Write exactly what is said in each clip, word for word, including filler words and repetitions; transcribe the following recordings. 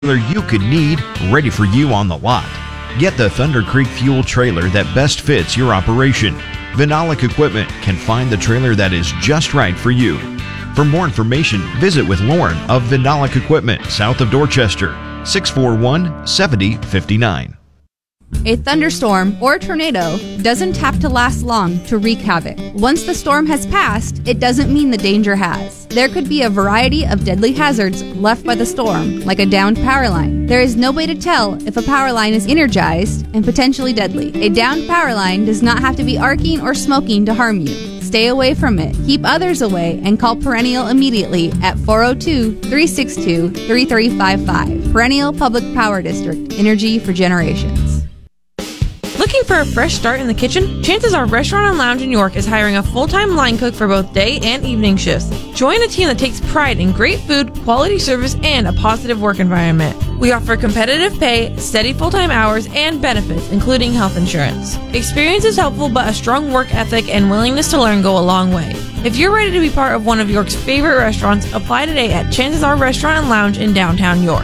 you could need ready for you on the lot. Get the Thunder Creek Fuel trailer that best fits your operation. Vinolic Equipment can find the trailer that is just right for you. For more information, visit with Lauren of Vinolic Equipment, south of Dorchester, six four one, seven zero five nine. A thunderstorm or tornado doesn't have to last long to wreak havoc. Once the storm has passed, it doesn't mean the danger has. There could be a variety of deadly hazards left by the storm, like a downed power line. There is no way to tell if a power line is energized and potentially deadly. A downed power line does not have to be arcing or smoking to harm you. Stay away from it. Keep others away and call Perennial immediately at four oh two, three six two, three three five five. Perennial Public Power District. Energy for generations. Looking for a fresh start in the kitchen? Chances Are Restaurant and Lounge in York is hiring a full-time line cook for both day and evening shifts. Join a team that takes pride in great food, quality service, and a positive work environment. We offer competitive pay, steady full-time hours, and benefits, including health insurance. Experience is helpful, but a strong work ethic and willingness to learn go a long way. If you're ready to be part of one of York's favorite restaurants, apply today at Chances Are Restaurant and Lounge in downtown York.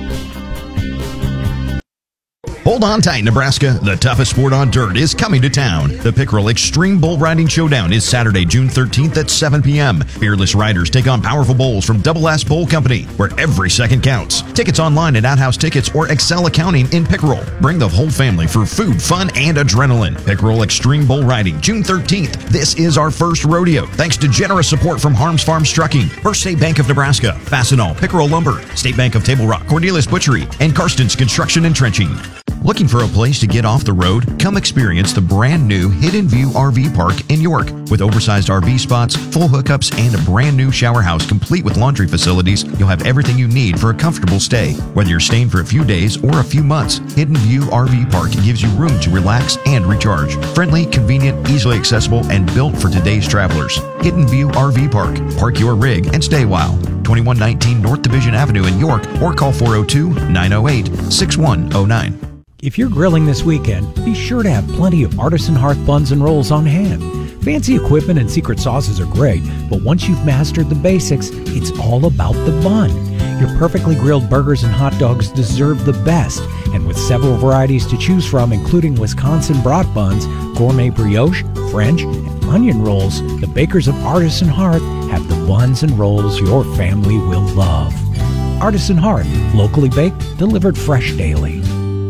Hold on tight, Nebraska. The toughest sport on dirt is coming to town. The Pickerel Extreme Bull Riding Showdown is Saturday, June thirteenth at seven p.m. Fearless riders take on powerful bulls from Double S Bull Company, where every second counts. Tickets online at Outhouse Tickets or Excel Accounting in Pickerel. Bring the whole family for food, fun, and adrenaline. Pickerel Extreme Bull Riding, June thirteenth. This is our first rodeo, thanks to generous support from Harms Farms Trucking, First State Bank of Nebraska, Fastenal, Pickerel Lumber, State Bank of Table Rock, Cornelius Butchery, and Karsten's Construction and Trenching. Looking for a place to get off the road? Come experience the brand new Hidden View R V Park in York. With oversized R V spots, full hookups, and a brand new shower house complete with laundry facilities, you'll have everything you need for a comfortable stay. Whether you're staying for a few days or a few months, Hidden View R V Park gives you room to relax and recharge. Friendly, convenient, easily accessible, and built for today's travelers. Hidden View R V Park. Park your rig and stay a while. twenty-one nineteen North Division Avenue in York, or call four oh two, nine oh eight, six one oh nine. If you're grilling this weekend, be sure to have plenty of Artisan Hearth buns and rolls on hand. Fancy equipment and secret sauces are great, but once you've mastered the basics, it's all about the bun. Your perfectly grilled burgers and hot dogs deserve the best, and with several varieties to choose from, including Wisconsin brat buns, gourmet brioche, French, and onion rolls, the bakers of Artisan Hearth have the buns and rolls your family will love. Artisan Hearth, locally baked, delivered fresh daily.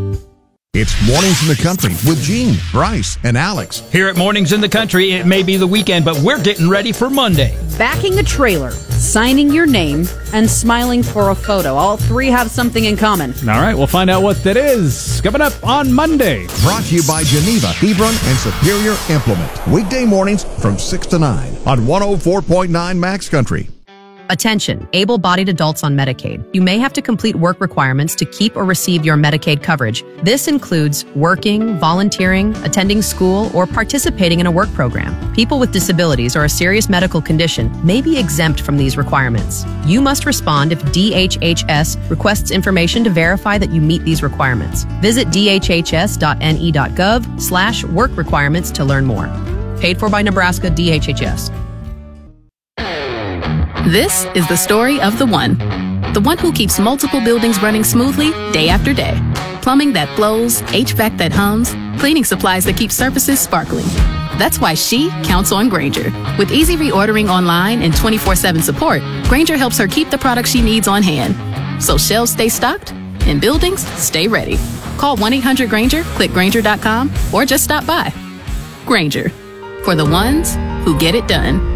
It's Mornings in the Country with Gene, Bryce, and Alex. Here at Mornings in the Country, it may be the weekend, but we're getting ready for Monday. Backing a trailer, signing your name, and smiling for a photo. All three have something in common. All right, we'll find out what that is coming up on Monday. Brought to you by Geneva, Hebron, and Superior Implement. Weekday mornings from six to nine on one oh four point nine Max Country. Attention, able-bodied adults on Medicaid. You may have to complete work requirements to keep or receive your Medicaid coverage. This includes working, volunteering, attending school, or participating in a work program. People with disabilities or a serious medical condition may be exempt from these requirements. You must respond if D H H S requests information to verify that you meet these requirements. Visit d h h s dot n e dot gov slash work requirements to learn more. Paid for by Nebraska D H H S. This is the story of the one. The one who keeps multiple buildings running smoothly day after day. Plumbing that flows, H V A C that hums, cleaning supplies that keep surfaces sparkling. That's why she counts on Grainger. With easy reordering online and twenty-four seven support, Grainger helps her keep the products she needs on hand. So shelves stay stocked and buildings stay ready. Call one eight hundred Grainger, click Grainger dot com, or just stop by. Grainger, for the ones who get it done.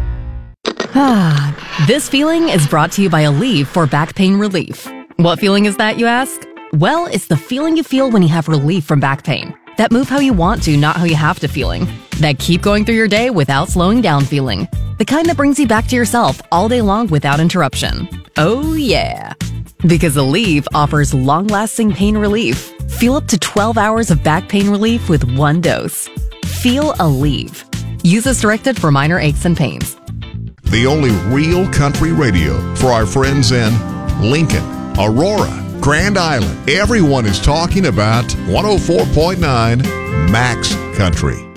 Ah, this feeling is brought to you by Aleve for back pain relief. What feeling is that, you ask? Well, it's the feeling you feel when you have relief from back pain. That move how you want to, not how you have to feeling. That keep going through your day without slowing down feeling. The kind that brings you back to yourself all day long without interruption. Oh yeah. Because Aleve offers long-lasting pain relief. Feel up to twelve hours of back pain relief with one dose. Feel Aleve. Use as directed for minor aches and pains. The only real country radio for our friends in Lincoln, Aurora, Grand Island. Everyone is talking about one oh four point nine Max Country.